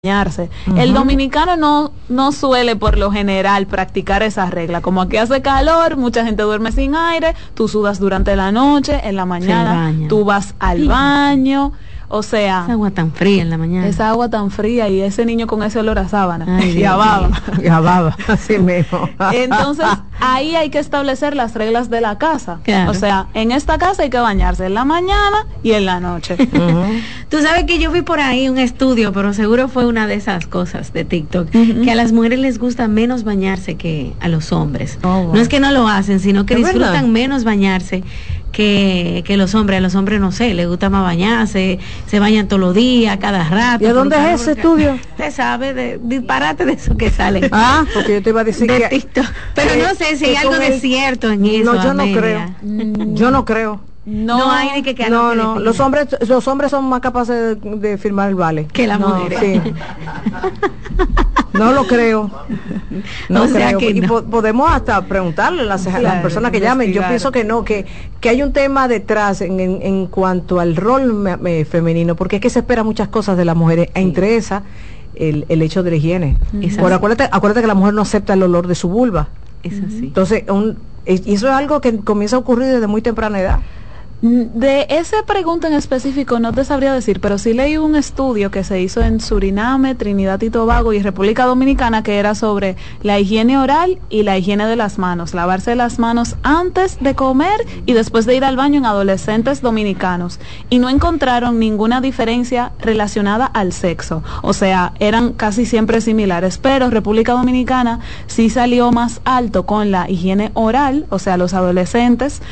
bañarse. El dominicano no suele por lo general practicar esa regla. Como aquí hace calor, mucha gente duerme sin aire, tú sudas durante la noche, en la mañana tú vas al baño. O sea, esa agua tan fría en la mañana. Esa agua tan fría y ese niño con ese olor a sábana. Ay, y a baba. Y a baba, así mismo. Entonces, ahí hay que establecer las reglas de la casa. Claro. O sea, en esta casa hay que bañarse en la mañana y en la noche. Tú sabes que yo vi por ahí un estudio, pero seguro fue una de esas cosas de TikTok, que a las mujeres les gusta menos bañarse que a los hombres. No es que no lo hacen, sino que disfrutan menos bañarse que los hombres. A los hombres, no sé, les gusta más bañarse, se bañan todos los días, cada rato. ¿Y a dónde es ese estudio? Usted sabe, de disparate de eso que sale. Porque yo te iba a decir de que TikTok. Pero no sé si hay algo de cierto en eso. No, yo Amelia. no creo. Yo no creo. No hay de que No, los hombres son más capaces de firmar el vale que las mujeres. Sí. No lo creo. No creo. Y podemos hasta preguntarle a las personas que llamen. Yo pienso que no, que hay un tema detrás en cuanto al rol femenino, porque es que se espera muchas cosas de las mujeres, entre esas el hecho de la higiene. Por acuérdate que la mujer no acepta el olor de su vulva. Es así. Entonces, y eso es algo que comienza a ocurrir desde muy temprana edad. De esa pregunta en específico no te sabría decir, pero sí leí un estudio que se hizo en Suriname, Trinidad y Tobago y República Dominicana, que era sobre la higiene oral y la higiene de las manos, lavarse las manos antes de comer y después de ir al baño en adolescentes dominicanos, y no encontraron ninguna diferencia relacionada al sexo. O sea, eran casi siempre similares, pero República Dominicana sí salió más alto con la higiene oral. O sea, los adolescentes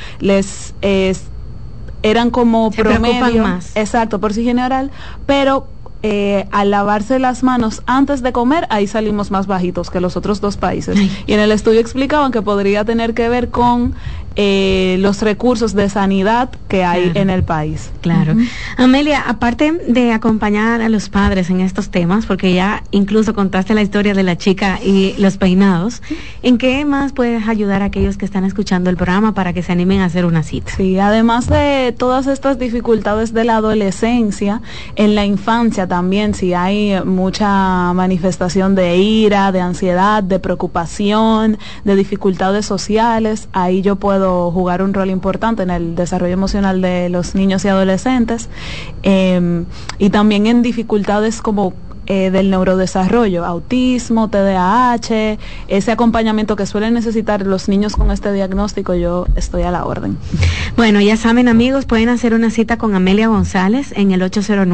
eran como se promedio más. Exacto, por su higiene oral, pero al lavarse las manos antes de comer, ahí salimos más bajitos que los otros dos países. Y en el estudio explicaban que podría tener que ver con los recursos de sanidad que hay en el país. Claro. Amelia, aparte de acompañar a los padres en estos temas, porque ya incluso contaste la historia de la chica y los peinados, ¿en qué más puedes ayudar a aquellos que están escuchando el programa para que se animen a hacer una cita? Sí, además de todas estas dificultades de la adolescencia, en la infancia también, si hay mucha manifestación de ira, de ansiedad, de preocupación, de dificultades sociales, ahí yo puedo jugar un rol importante en el desarrollo emocional de los niños y adolescentes, y también en dificultades como del neurodesarrollo, autismo, TDAH, ese acompañamiento que suelen necesitar los niños con este diagnóstico, yo estoy a la orden. Bueno, ya saben, amigos, pueden hacer una cita con Amelia González en el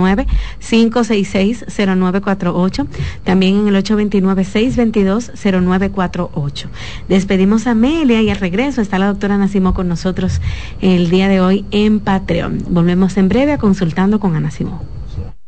809-566-0948, también en el 829-622-0948. Despedimos a Amelia y al regreso está la doctora Ana Simó con nosotros el día de hoy en Patreon. Volvemos en breve a Consultando con Ana Simó.